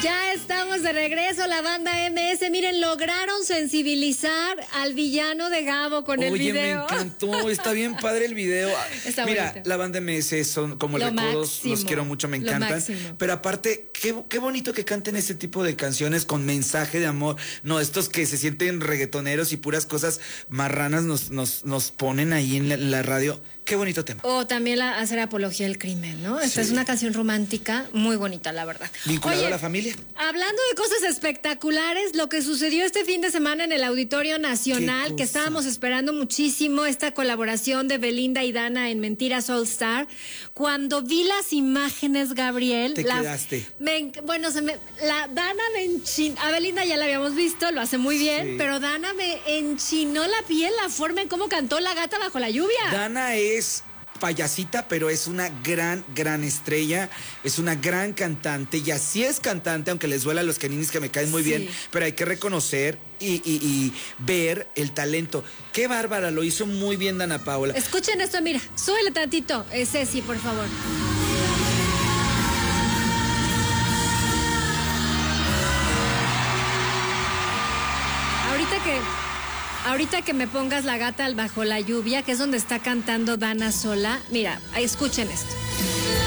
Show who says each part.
Speaker 1: Ya estamos de regreso, la banda MS. Miren, lograron sensibilizar al villano de Gabo con el video.
Speaker 2: Oye, me encantó, está bien padre el video.
Speaker 1: Está
Speaker 2: Mira,
Speaker 1: bonito.
Speaker 2: la banda MS son como
Speaker 1: Lo
Speaker 2: recodos,
Speaker 1: máximo,
Speaker 2: los quiero mucho, me
Speaker 1: lo
Speaker 2: encantan.
Speaker 1: máximo.
Speaker 2: Pero aparte, qué bonito que canten este tipo de canciones con mensaje de amor. No, estos que se sienten reggaetoneros y puras cosas marranas nos ponen ahí en la radio. Qué bonito tema.
Speaker 1: O también hacer apología del crimen, ¿no? Esta es una canción romántica muy bonita, la verdad.
Speaker 2: Vinculado a la familia.
Speaker 1: Hablando de cosas espectaculares, lo que sucedió este fin de semana en el Auditorio Nacional, que estábamos esperando muchísimo, esta colaboración de Belinda y Dana en Mentiras All Star. Cuando vi las imágenes, Gabriel...
Speaker 2: Te quedaste.
Speaker 1: La Dana me enchinó. A Belinda ya la habíamos visto, lo hace muy bien, pero Dana me enchinó la piel, la forma en cómo cantó La Gata Bajo la Lluvia.
Speaker 2: Dana es payasita, pero es una gran estrella, es una gran cantante, y así es cantante, aunque les duela a los caninis que me caen muy bien, pero hay que reconocer y ver el talento. Qué bárbara, lo hizo muy bien Dana Paola.
Speaker 1: Escuchen esto, mira, súbele tantito, Ceci, por favor. Ahorita que me pongas La Gata Bajo la Lluvia, que es donde está cantando Dana sola, mira, escuchen esto.